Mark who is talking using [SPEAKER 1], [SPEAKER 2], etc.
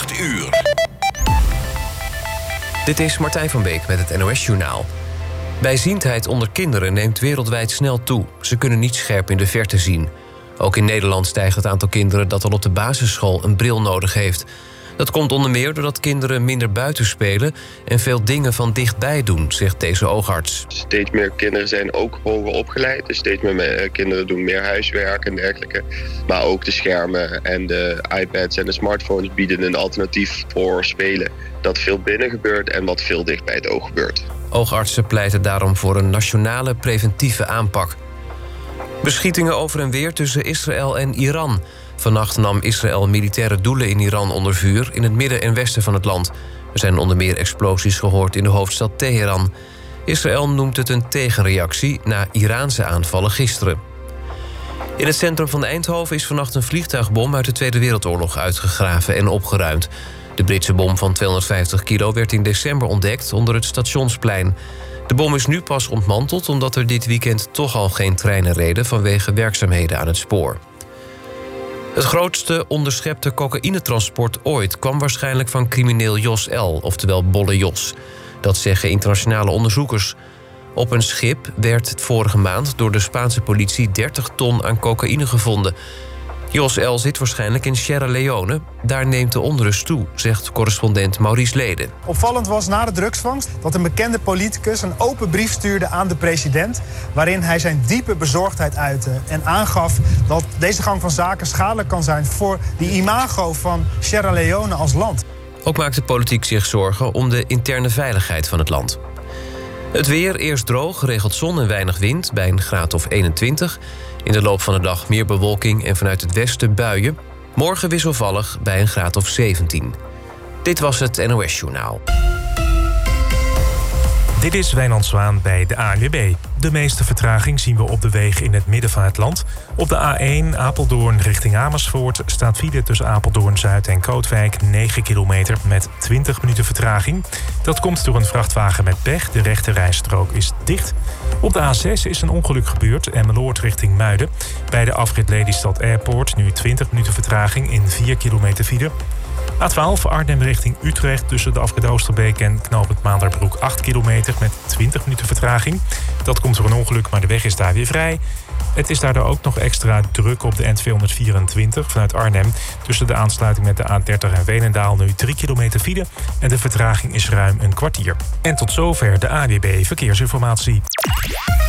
[SPEAKER 1] 8 uur.
[SPEAKER 2] Dit is Martijn van Beek met het NOS-journaal. Bijziendheid onder kinderen neemt wereldwijd snel toe. Ze kunnen niet scherp in de verte zien. Ook in Nederland stijgt het aantal kinderen dat al op de basisschool een bril nodig heeft. Dat komt onder meer doordat kinderen minder buiten spelen en veel dingen van dichtbij doen, zegt deze oogarts.
[SPEAKER 3] Steeds meer kinderen zijn ook hoger opgeleid. Dus steeds meer kinderen doen meer huiswerk en dergelijke. Maar ook de schermen en de iPads en de smartphones bieden een alternatief voor spelen. Dat veel binnen gebeurt en wat veel dicht bij het oog gebeurt.
[SPEAKER 2] Oogartsen pleiten daarom voor een nationale preventieve aanpak. Beschietingen over en weer tussen Israël en Iran. Vannacht nam Israël militaire doelen in Iran onder vuur in het midden en westen van het land. Er zijn onder meer explosies gehoord in de hoofdstad Teheran. Israël noemt het een tegenreactie na Iraanse aanvallen gisteren. In het centrum van Eindhoven is vannacht een vliegtuigbom uit de Tweede Wereldoorlog uitgegraven en opgeruimd. De Britse bom van 250 kilo werd in december ontdekt onder het Stationsplein. De bom is nu pas ontmanteld omdat er dit weekend toch al geen treinen reden vanwege werkzaamheden aan het spoor. Het grootste onderschepte cocaïnetransport ooit kwam waarschijnlijk van crimineel Jos L., oftewel Bolle Jos. Dat zeggen internationale onderzoekers. Op een schip werd vorige maand door de Spaanse politie 30 ton aan cocaïne gevonden. Jos L. zit waarschijnlijk in Sierra Leone. Daar neemt de onrust toe, zegt correspondent Maurice Leden.
[SPEAKER 4] Opvallend was na de drugsvangst dat een bekende politicus een open brief stuurde aan de president, waarin hij zijn diepe bezorgdheid uitte en aangaf dat deze gang van zaken schadelijk kan zijn voor de imago van Sierra Leone als land.
[SPEAKER 2] Ook maakt de politiek zich zorgen om de interne veiligheid van het land. Het weer, eerst droog, geregeld zon en weinig wind bij een graad of 21. In de loop van de dag meer bewolking en vanuit het westen buien. Morgen wisselvallig bij een graad of 17. Dit was het NOS-journaal.
[SPEAKER 5] Dit is Wijnand Zwaan bij de ANWB. De meeste vertraging zien we op de wegen in het midden van het land. Op de A1 Apeldoorn richting Amersfoort staat file tussen Apeldoorn-Zuid en Kootwijk 9 kilometer met 20 minuten vertraging. Dat komt door een vrachtwagen met pech. De rechte rijstrook is dicht. Op de A6 is een ongeluk gebeurd, Emmeloord richting Muiden. Bij de afrit Lelystad Airport nu 20 minuten vertraging in 4 kilometer file. A12 Arnhem richting Utrecht tussen de afrit Oosterbeek en knooppunt Maanderbroek 8 kilometer met 20 minuten vertraging. Dat komt door een ongeluk, maar de weg is daar weer vrij. Het is daardoor ook nog extra druk op de N224 vanuit Arnhem. Tussen de aansluiting met de A30 en Veenendaal nu 3 kilometer file en de vertraging is ruim een kwartier. En tot zover de ANWB Verkeersinformatie.